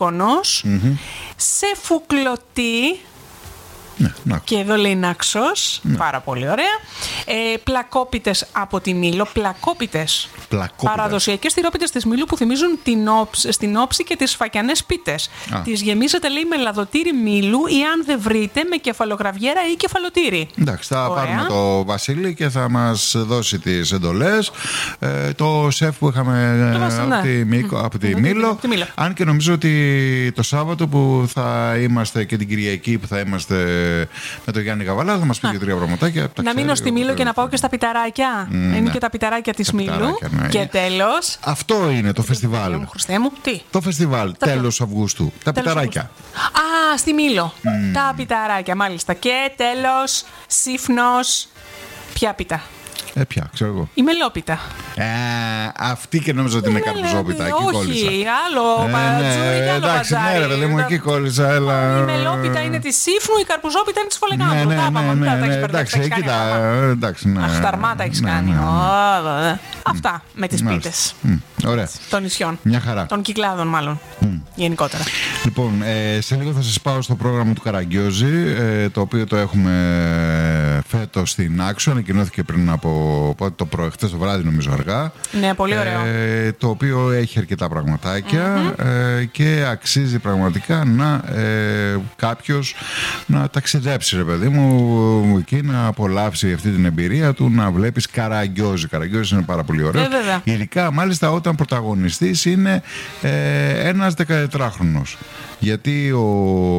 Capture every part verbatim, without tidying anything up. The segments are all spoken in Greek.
πονός, mm-hmm. σε φουκλωτή. Ναι, και εδώ λέει Νάξος, ναι. πάρα πολύ ωραία. Ε, πλακόπιτες από τη Μήλο, πλακόπιτες. Παραδοσιακές τυρόπιτες της Μήλου που θυμίζουν την όψη, στην όψη και τις φακιανές πίτες. Α. Τις γεμίζετε, λέει, με λαδοτήρι Μήλου ή αν δεν βρείτε με κεφαλογραβιέρα ή κεφαλοτήρι. Εντάξει, θα ωραία. πάρουμε το Βασίλη και θα μας δώσει τις εντολές. Ε, το σεφ που είχαμε το Βασίλη, από, ναι. τη, Μίκο, από τη, mm. Μήλο. τη Μήλο. Αν και νομίζω ότι το Σάββατο που θα είμαστε και την Κυριακή που θα είμαστε με τον Γιάννη Καβαλά θα μας πει και τρία πραγματάκια. Να μείνω στη Μήλο και να πάω και στα πιταράκια. Mm, είναι ναι. και τα πιταράκια της Μήλου. Ναι. Και τέλος. Αυτό είναι το φεστιβάλ. Μου, Χριστέ μου, τι? Το φεστιβάλ τα τέλος πι... Αυγούστου. Τα τέλος πιταράκια. Αυγούστου. Α, στη Μήλο. Mm. Τα πιταράκια, μάλιστα. Και τέλος, Σύφνος. Ποια πίτα? Ε, πια, ξέρω εγώ. Η μελόπιτα. Ε, αυτή και νόμιζα ότι είναι καρπουζόπιτα. Εκεί όχι, κόλλησα. άλλο ε, πατζούρι ναι, και άλλο εντάξει, πατζάρι. Ναι, ρε παιδί μου, εκεί κόλλησα. Έλα. Η μελόπιτα είναι τη Σύφνου, η καρπουζόπιτα είναι τη Φολεγάνδρου. Ναι, ναι, ναι, ναι, ναι, ναι, εντάξει, εκεί τα. Εντάξει, ναι. Αχταρμάτα έχει κάνει. Αυτά με τις πίτες. Ωραία. Των νησιών. Μια χαρά. Των κυκλάδων, μάλλον. Γενικότερα. Λοιπόν, σε λίγο θα σας πάω στο πρόγραμμα του Καραγκιόζη, το οποίο το έχουμε φέτος στην Άξο. Ανακοινώθηκε πριν από το πρωί, χτες το βράδυ, νομίζω αργά. Ναι, πολύ ωραίο. Ε, το οποίο έχει αρκετά πραγματάκια mm-hmm. ε, και αξίζει πραγματικά να ε, κάποιος να ταξιδέψει, ρε παιδί μου, εκεί να απολαύσει αυτή την εμπειρία του, να βλέπεις Καραγκιόζη. Καραγκιόζη είναι πάρα πολύ ωραίο. Ε, ειδικά μάλιστα όταν πρωταγωνιστής είναι ε, ένας δεκατετράχρονος. Γιατί ο...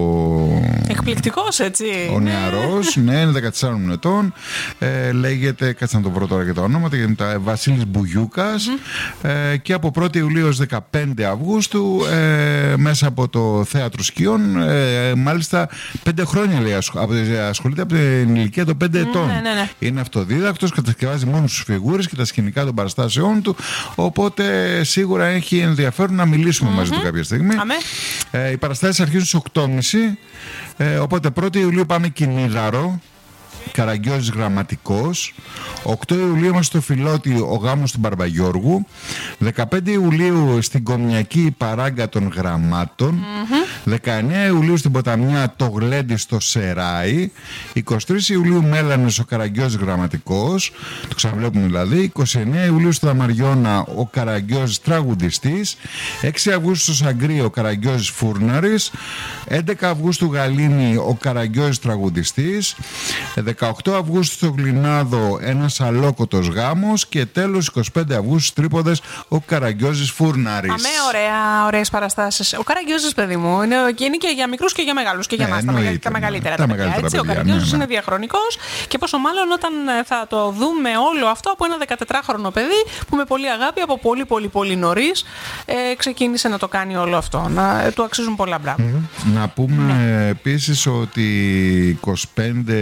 εκπληκτικός, έτσι. Ο νεαρός, ναι, είναι δεκατεσσάρων ετών. Ε, λέγεται, κάτσε να το βρω τώρα και τα ονόματα, γιατί είναι Βασίλης Μπουγιούκας. Mm-hmm. Ε, και από πρώτη Ιουλίου έως δεκαπέντε Αυγούστου, ε, μέσα από το Θέατρο Σκιών, ε, μάλιστα πέντε χρόνια λέει, ασχολείται από την ηλικία των πέντε ετών. Ναι, ναι, ναι. Είναι αυτοδίδακτος, κατασκευάζει μόνο τις φιγούρες και τα σκηνικά των παραστάσεών του. Οπότε σίγουρα έχει ενδιαφέρον να μιλήσουμε mm-hmm. μαζί του κάποια στιγμή. Ε, οι παραστάσεις αρχίζουν στις οκτώ και μισή. Ε, οπότε πρώτη Ιουλίου πάμε Κινίδαρο, Καραγκιόζης Γραμματικός. οκτώ Ιουλίου είμαστε στο Φιλότη, ο γάμος του Μπαρμπαγιώργου. δεκαπέντε Ιουλίου στην Κομιακή, Παράγκα των Γραμμάτων. Mm-hmm. δεκαεννέα Ιουλίου στην Ποταμιά, το Γλέντι στο Σεράι. είκοσι τρεις Ιουλίου Μέλανες, ο Καραγκιόζης Γραμματικός. Το ξαναβλέπουμε δηλαδή. είκοσι εννέα Ιουλίου στο Δαμαριώνα, ο Καραγκιόζης Τραγουδιστής. έξι Αυγούστου στο Σαγκρί, ο Καραγκιόζης Φούρναρης. έντεκα Αυγούστου Γαλήνη, ο Καραγκιόζης Τραγουδιστής. δεκαοκτώ Αυγούστου στο Γλινάδο, ένας αλόκοτος γάμος. Και τέλος εικοστή πέμπτη Αυγούστου Τρίποδες, ο Καραγκιόζης Φούρναρης. Αμέ, ωραία, ωραίες παραστάσεις. Ο Καραγκιόζης, παιδί μου, είναι, είναι και για μικρούς και για μεγάλους και για εμάς. Τα, μεγα, τα μεγαλύτερα τα, τα παιδιά, έτσι. Παιδιά, ο Καραγκιόζης ναι, ναι. είναι διαχρονικός και πόσο μάλλον όταν θα το δούμε όλο αυτό από ένα δεκατετράχρονο παιδί που με πολύ αγάπη από πολύ πολύ πολύ νωρίς ε, ξεκίνησε να το κάνει όλο αυτό. Να, του αξίζουν πολλά μπράβο. Mm-hmm. Να πούμε ναι. επίσης ότι εικοστή πέμπτη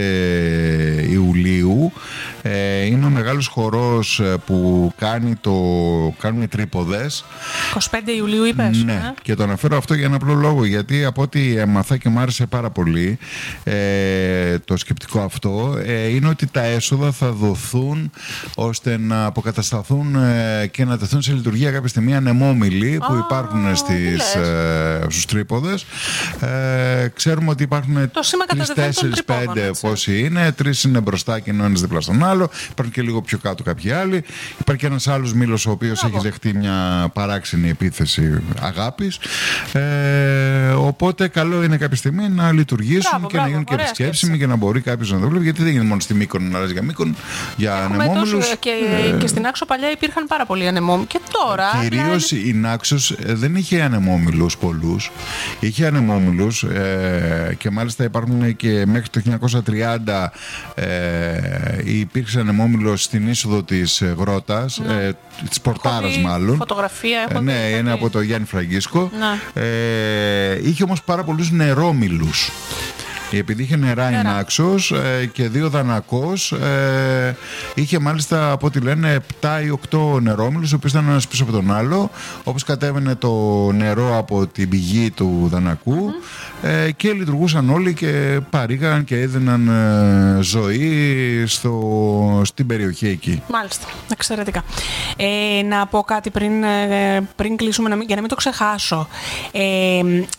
Ιουλίου ε, είναι ο μεγάλος χορός που κάνει το, κάνουν οι Τρίποδες. εικοστή πέμπτη Ιουλίου είπες. Ναι, ε? Και το αναφέρω αυτό για ένα απλό λόγο, γιατί από ό,τι έμαθα και μου άρεσε πάρα πολύ ε, το σκεπτικό αυτό ε, είναι ότι τα έσοδα θα δοθούν ώστε να αποκατασταθούν ε, και να τεθούν σε λειτουργία κάποια στιγμή ανεμόμυλοι που oh, υπάρχουν στις, ε, στους Τρίποδες. Ε, ξέρουμε ότι υπάρχουν τρεις, τέσσερις, πέντε πόσοι είναι, τρεις είναι μπροστά και ο ένας δίπλα στον άλλο. Υπάρχουν και λίγο πιο κάτω κάποιοι άλλοι. Υπάρχει και ένας άλλος μήλος ο οποίος έχει δεχτεί μια παράξενη επίθεση αγάπης. Ε, οπότε καλό είναι κάποια στιγμή να λειτουργήσουν μπράβο, και μπράβο, να γίνουν και επισκέψιμοι και να μπορεί κάποιος να το βλέπει. Γιατί δεν γίνεται μόνο στη Μύκονο να αλλάζει για Μύκονο, για ανεμόμυλους. Και, ε, και στην Άξο παλιά υπήρχαν πάρα πολλοί ανεμόμυλοι. Και τώρα. Κυρίως δηλαδή... η Νάξος δεν είχε ανεμόμυλους πολλούς. Είχε ανεμόμυλους ε, και μάλιστα υπάρχουν και μέχρι το χίλια εννιακόσια τριάντα ε, υπήρξε ανεμόμυλος στην είσοδο της Γρότας, ναι. ε, της Πορτάρας μάλλον. Φωτογραφία έχω ε, ναι, δει, είναι από το Γιάννη Φραγκίσκο. Ναι. Ε, είχε όμως πάρα πολλούς νερόμυλους. Επειδή είχε νερά, νερά. η Νάξος ε, και δύο Δανακός, ε, είχε μάλιστα από ό,τι λένε επτά ή οκτώ νερόμυλους, ο οποίος ήταν ένας πίσω από τον άλλο, όπως κατέβαινε το νερό από την πηγή του Δανακού mm-hmm. ε, και λειτουργούσαν όλοι και παρήγαν και έδιναν ε, ζωή στο, στην περιοχή εκεί. Μάλιστα, εξαιρετικά. Ε, να πω κάτι πριν, πριν κλείσουμε, για να μην το ξεχάσω. Ε,